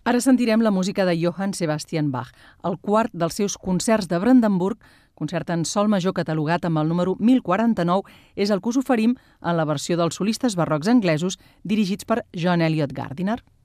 Ara sentirem la música de Johann Sebastian Bach, el quart dels seus concerts de Brandenburg, concert en sol major catalogat amb el número 1049, és el que us oferim en la versió dels solistes barrocs anglesos dirigits per John Eliot Gardiner.